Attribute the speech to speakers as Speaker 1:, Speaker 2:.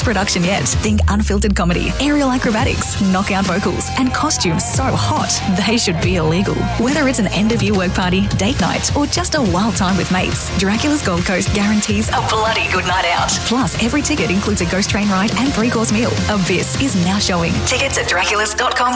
Speaker 1: production yet. Think unfiltered comedy, aerial acrobatics, knockout vocals, and costumes so hot they should be illegal. Whether it's an end-of-year work party, date night, or just a wild time with mates, Dracula's Gold Coast guarantees a bloody good night out. Plus, every ticket includes a ghost train ride and 3-course meal. Abyss is now showing. Tickets at draculas.com.au.